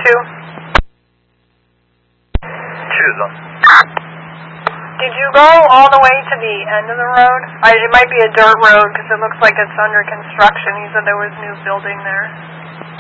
去了。 Did you go all the way to the end of the road? It might be a dirt road because it looks like it's under construction. You said there was new building there.